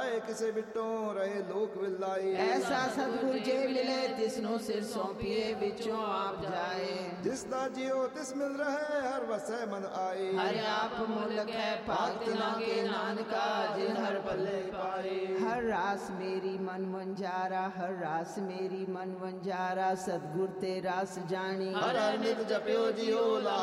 ਜਾਏ ਕਿਸੇ ਬਿਟੋਂ ਰਹੇ ਲੋਕ ਵਿਲਾਈ। ਐਸਾ ਸਤਿਗੁਰ ਜੇ ਮਿਲੇ ਤਿਸਨੂੰ ਸਿਰ ਸੌਂਪੀਏ ਵਿੱਚੋਂ ਆਪ ਜਾਏ। ਜਿਸ ਦਾ ਜਿਉ ਤਿਸ ਮਿਲ ਰਹੇ ਹਰ ਵਸੈ ਮਨ ਆਈ। ਹਰ ਆਪ ਮੁਲਕ ਹੈ ਭਗਤ ਨਾ ਕੇ ਨਾਨਕਾ ਜਿਨ ਹਰ ਪੱਲੇ ਪਾਏ। ਹਰ ਰਾਸ ਮੇਰੀ ਮਨ ਵੰਜਾਰਾ ਹਰ ਰਾਸ ਮੇਰੀ ਮਨ ਵੰਜਾਰਾ ਸਤਿਗੁਰ ਤੇ ਰਾਸ ਜਾਣੀ। ਹਰ ਹਰ ਨਿਤ ਜਪਿਓ ਜਿਉ